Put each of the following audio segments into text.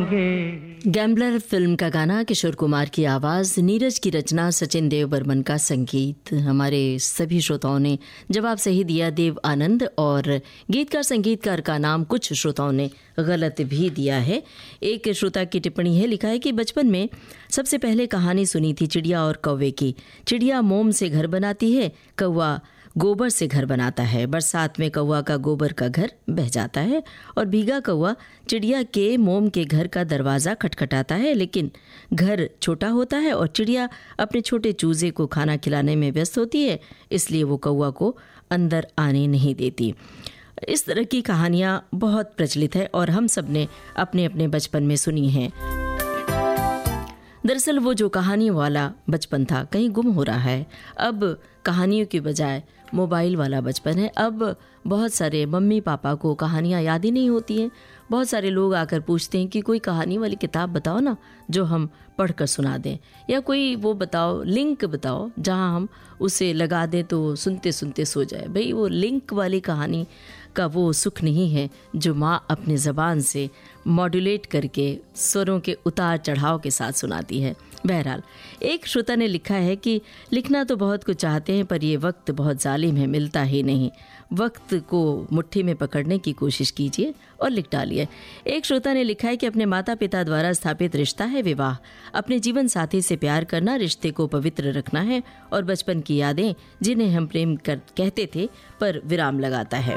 Gambler film का गाना, किशोर कुमार की आवाज़, नीरज की रचना, सचिन देव बर्मन का संगीत। हमारे सभी श्रोताओं ने जवाब सही दिया, देव आनंद। और गीतकार संगीतकार का नाम कुछ श्रोताओं ने गलत भी दिया है। एक श्रोता की टिप्पणी है, लिखा है कि बचपन में सबसे पहले कहानी सुनी थी चिड़िया और कौवे की। चिड़िया मोम से घर बनाती है, कौवा गोबर से घर बनाता है। बरसात में कौवा का गोबर का घर बह जाता है और भीगा कौवा चिड़िया के मोम के घर का दरवाज़ा खटखटाता है, लेकिन घर छोटा होता है और चिड़िया अपने छोटे चूजे को खाना खिलाने में व्यस्त होती है, इसलिए वो कौवा को अंदर आने नहीं देती। इस तरह की कहानियाँ बहुत प्रचलित है और हम सब ने अपने अपने बचपन में सुनी हैं। दरअसल वो जो कहानियों वाला बचपन था कहीं गुम हो रहा है। अब कहानियों के बजाय मोबाइल वाला बचपन है। अब बहुत सारे मम्मी पापा को कहानियाँ याद ही नहीं होती हैं। बहुत सारे लोग आकर पूछते हैं कि कोई कहानी वाली किताब बताओ ना जो हम पढ़कर सुना दें, या कोई वो बताओ, लिंक बताओ जहाँ हम उसे लगा दें तो सुनते सुनते सो जाए। भाई वो लिंक वाली कहानी का वो सुख नहीं है जो माँ अपने ज़बान से मॉड्यूलेट करके स्वरों के उतार चढ़ाव के साथ सुनाती है। बहरहाल, एक श्रोता ने लिखा है कि लिखना तो बहुत कुछ चाहते हैं पर ये वक्त बहुत जालिम है, मिलता ही नहीं। वक्त को मुट्ठी में पकड़ने की कोशिश कीजिए और लिख डालिए। एक श्रोता ने लिखा है कि अपने माता पिता द्वारा स्थापित रिश्ता है विवाह। अपने जीवन साथी से प्यार करना, रिश्ते को पवित्र रखना है और बचपन की यादें जिन्हें हम प्रेम कहते थे पर विराम लगाता है।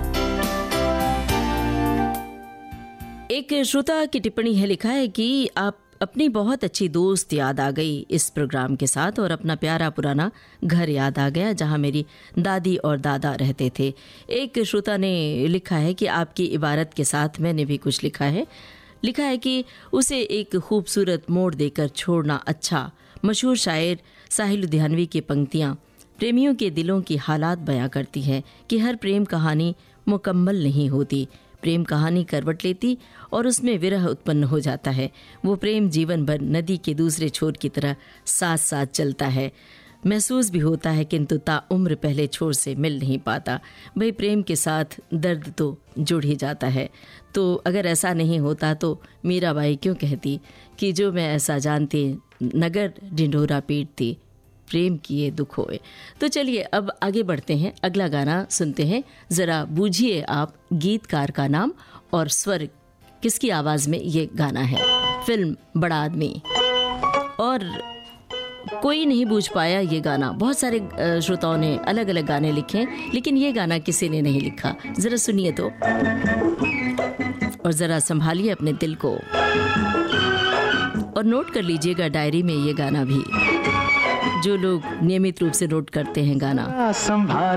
एक श्रोता की टिप्पणी है, लिखा है कि आप अपनी बहुत अच्छी दोस्त याद आ गई इस प्रोग्राम के साथ और अपना प्यारा पुराना घर याद आ गया जहां मेरी दादी और दादा रहते थे। एक श्रोता ने लिखा है कि आपकी इबारत के साथ मैंने भी कुछ लिखा है कि उसे एक खूबसूरत मोड़ देकर छोड़ना अच्छा। मशहूर शायर साहिल लुधियानवी की पंक्तियाँ प्रेमियों के दिलों की हालात बयां करती हैं कि हर प्रेम कहानी मुकम्मल नहीं होती। प्रेम कहानी करवट लेती और उसमें विरह उत्पन्न हो जाता है। वो प्रेम जीवन भर नदी के दूसरे छोर की तरह साथ साथ चलता है, महसूस भी होता है किंतु ताउम्र पहले छोर से मिल नहीं पाता। भाई प्रेम के साथ दर्द तो जुड़ ही जाता है। तो अगर ऐसा नहीं होता तो मीराबाई क्यों कहती कि जो मैं ऐसा जानती नगर ढिंढोरा पीटती, प्रेम किए दुख होए। तो चलिए अब आगे बढ़ते हैं, अगला गाना सुनते हैं। ज़रा बूझिए आप गीतकार का नाम और स्वर किसकी आवाज़ में ये गाना है। फिल्म बड़ा आदमी। और कोई नहीं बूझ पाया ये गाना। बहुत सारे श्रोताओं ने अलग अलग गाने लिखे लेकिन ये गाना किसी ने नहीं लिखा। ज़रा सुनिए तो और ज़रा संभालिए अपने दिल को और नोट कर लीजिएगा डायरी में ये गाना भी, जो लोग नियमित रूप से नोट करते हैं गाना।